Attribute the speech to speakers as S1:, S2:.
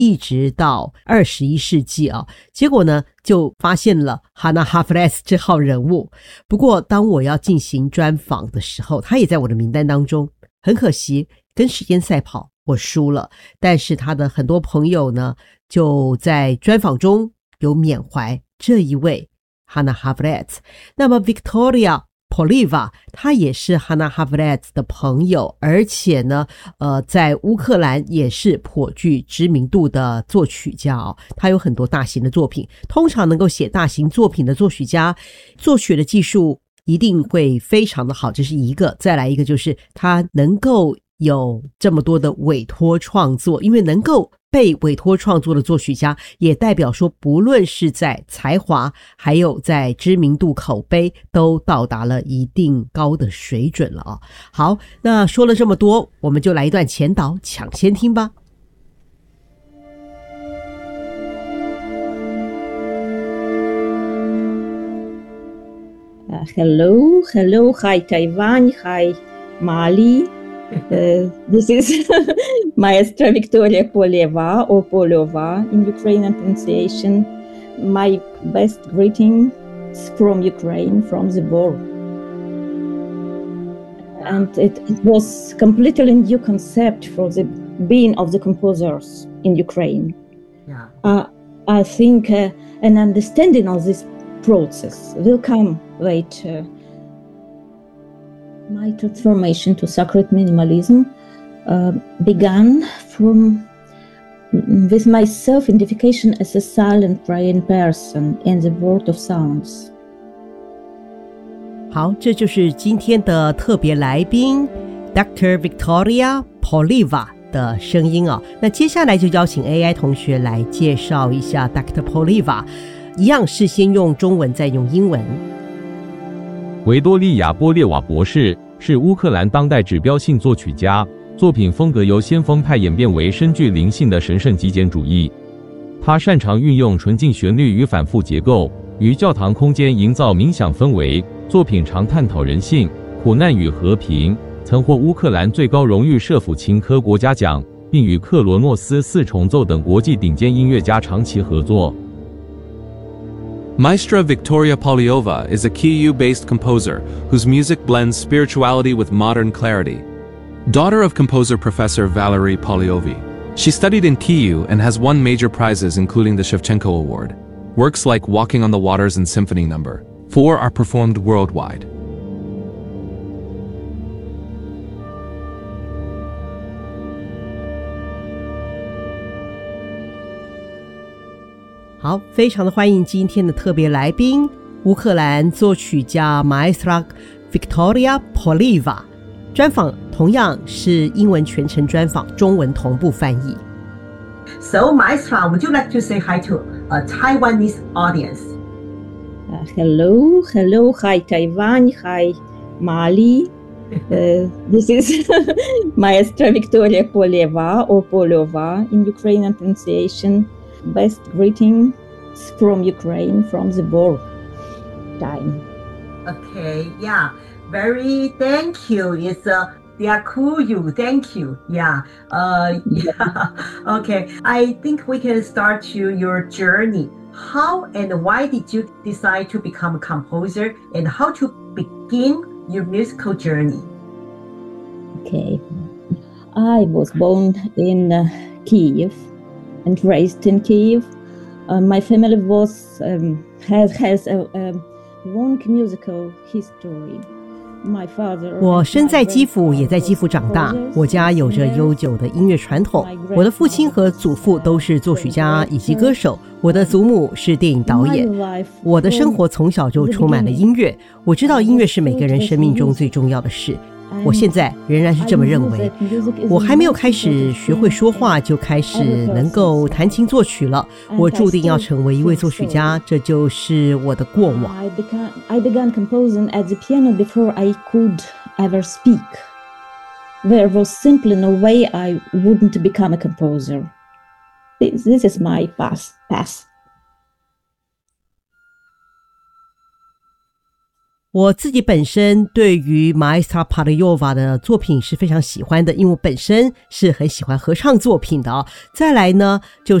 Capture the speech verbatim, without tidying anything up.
S1: 一直到二十一世纪啊，结果呢就发现了 Hannah Hafez 这号人物。不过当我要进行专访的时候，他也在我的名单当中，很可惜跟时间赛跑我输了，但是他的很多朋友呢就在专访中有缅怀这一位 Hannah Hafez。 那么 Victoria Poliva 她也是 Hannah Hafez 的朋友，而且呢呃，在乌克兰也是颇具知名度的作曲家哦。她有很多大型的作品，通常能够写大型作品的作曲家，作曲的技术一定会非常的好，这是一个。再来一个就是他能够有这么多的委托创作，因为能够被委托创作的作曲家，也代表说不论是在才华还有在知名度口碑都到达了一定高的水准了啊。好，那说了这么多，我们就来一段前导抢先听吧。
S2: Uh, hello, hello, hi Taiwan, hi Mali. Uh, this is Maestra Victoria Polieva or Poliova in Ukrainian pronunciation. My best greetings from Ukraine, from the war. And it, it was completely new concept for the being of the composers in Ukraine.
S1: Yeah.
S2: Uh, I think uh, an understanding of this process will come later. My transformation to sacred minimalism uh, began from with my self-identification as a silent praying person in the world of sounds.
S1: 好，这就是今天的特别来宾 Doctor Victoria Polieva 的声音哦。那接下来就邀请 A I 同学来介绍一下 Doctor Polieva， 一样是先用中文再用英文。
S3: 维多利亚·波列瓦博士是乌克兰当代指标性作曲家，作品风格由先锋派演变为深具灵性的神圣极简主义。他擅长运用纯净旋律与反复结构，于教堂空间营造冥想氛围。作品常探讨人性、苦难与和平，曾获乌克兰最高荣誉舍甫琴科国家奖，并与克罗诺斯四重奏等国际顶尖音乐家长期合作。
S4: Maestra Victoria Polieva is a Kyiv-based composer whose music blends spirituality with modern clarity. Daughter of composer Professor Valery Polyovi, she studied in Kyiv and has won major prizes including the Shevchenko Award. Works like Walking on the Waters and Symphony Number four are performed worldwide.
S1: 好，非常的欢迎今天的特别来宾，乌克兰作曲家 Maestra Victoria Polieva。专访同样是英文全程专访，中文同步翻译。So Maestra, would you like to say hi to a Taiwanese audience?
S2: Uh, hello, hello, hi Taiwan, hi Mali. Uh, this is Maestra Victoria Polieva or Poliova in Ukrainian pronunciation. Best greetings from Ukraine from the war time.
S1: Okay, yeah, very thank you. It's a Dyakuyu, thank you. Yeah, uh, yeah. Okay, I think we can start to your journey. How and why did you decide to become a composer, and how to begin your musical journey?
S2: Okay, I was born in uh, Kyiv and raised in Kyiv. Uh, my family was um, has has a, a long musical history. My father.
S1: 我生在基辅，也在基辅长大。我家有着悠久的音乐传统。我的父亲和祖父都是作曲家以及歌手。我的祖母是电影导演。我的生活从小就充满了音乐。我知道音乐是每个人生命中最重要的事。我现在仍然是这么认为。我还没有开始学会说话，就开始能够弹琴作曲了。我注定要成为一位作曲家，这就是我的过往。
S2: I began, I began composing at the piano before I could ever speak. There was simply no way I wouldn't become a composer. This, this is my path. path.
S1: 我自己本身对于 Maestra Polyova 的作品是非常喜欢的，因为我本身是很喜欢合唱作品的哦。再来呢，就